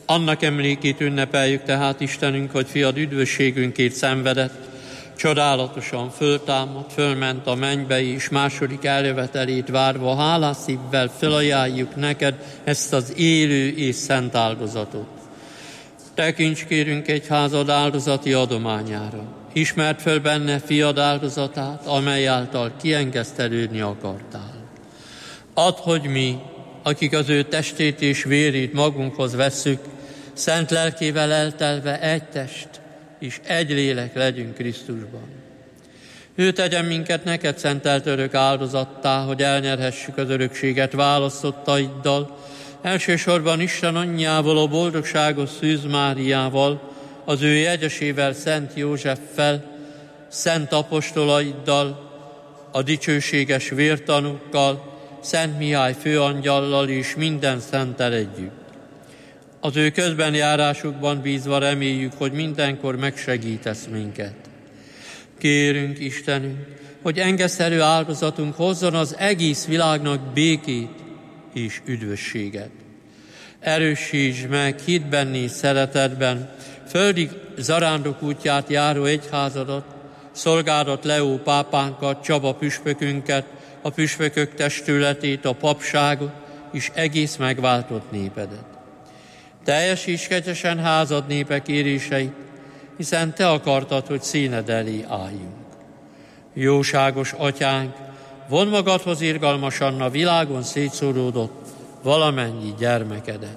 Annak emlékét ünnepeljük tehát, Istenünk, hogy fiad üdvösségünkért szenvedett, csodálatosan föltámadt, fölment a mennybe, és második eljövetelét várva hálás szívvel felajánljuk neked ezt az élő és szent áldozatot. Tekints kérünk egyházad áldozati adományára. Ismerd föl benne fiad áldozatát, amely által kiengesztelődni akartál. Add, hogy mi, akik az ő testét és vérét magunkhoz vesszük, szent lelkével eltelve egy test és egy lélek legyünk Krisztusban. Ő tegyen minket neked szentelt örök áldozattá, hogy elnyerhessük az örökséget választottaiddal, elsősorban Isten anyjával, a boldogságos Szűz Máriával, az ő jegyesével, Szent Józseffel, szent apostolaiddal, a dicsőséges vértanúkkal, Szent Mihály főangyallal és minden szenttel együtt. Az ő közbenjárásukban bízva reméljük, hogy mindenkor megsegítesz minket. Kérünk, Istenünk, hogy engesztelő áldozatunk hozzon az egész világnak békét és üdvösséget. Erősítsd meg hitben és szeretetben földi zarándok útját járó egyházadat, szolgálat Leó pápánkat, Csaba püspökünket, a püspökök testületét, a papságot és egész megváltott népedet. Teljesíts kegyesen házad népe kéréseit, hiszen te akartad, hogy színed elé álljunk. Jóságos atyánk, von magadhoz irgalmasan a világon szétszóródott valamennyi gyermekedet.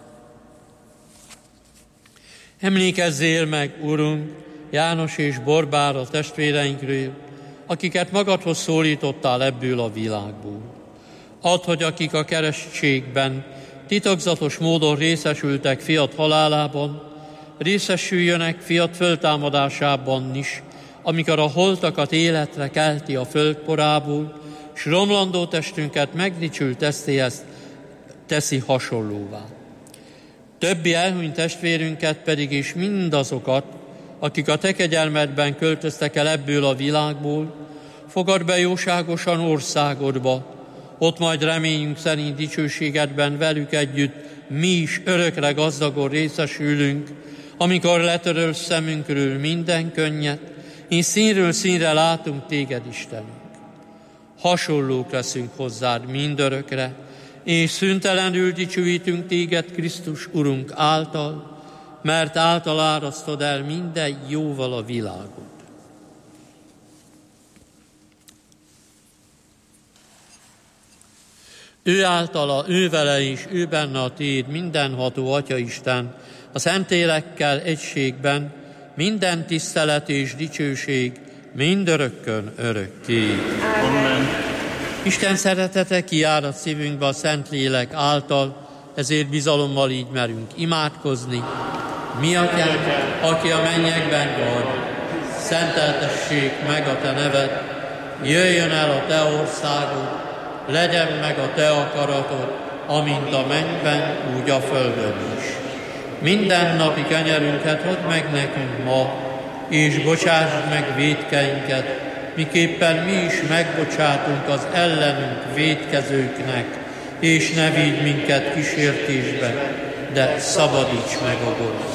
Emlékezzél meg, Urunk, János és Borbára testvéreinkről, akiket magadhoz szólítottál ebből a világból. Add, hogy akik a keresztségben titokzatos módon részesültek fiat halálában, részesüljönek fiat föltámadásában is, amikor a holtakat életre kelti a földporából, s romlandó testünket megdicsült testéhez teszi hasonlóvá. Többi elhunyt testvérünket pedig és mindazokat, akik a te kegyelmedben költöztek el ebből a világból, fogadd be jóságosan országodba, ott majd reményünk szerint dicsőségedben velük együtt mi is örökre gazdagon részesülünk, amikor letörölsz szemünkről minden könnyet, és színről színre látunk téged, Istenünk. Hasonlók leszünk hozzád mindörökre, és szüntelenül dicsőítünk téged Krisztus Urunk által, mert által árasztod el minden jóval a világot. Ő általa, ő vele is, ő benne a tiéd mindenható Atyaisten, a Szentlélekkel egységben, minden tisztelet és dicsőség mindörökkön örökké. Amen. Isten szeretete kiárad szívünkbe a Szentlélek által, ezért bizalommal így merünk imádkozni. Mi atyánk, aki a mennyekben vagy, szenteltessék meg a te neved, jöjjön el a te országod, legyen meg a te akaratod, amint a mennyben, úgy a földön is. Minden napi kenyerünket add meg nekünk ma, és bocsásd meg vétkeinket, miképpen mi is megbocsátunk az ellenünk vétkezőknek, és ne vigy minket kísértésbe, de szabadíts meg a gonosz.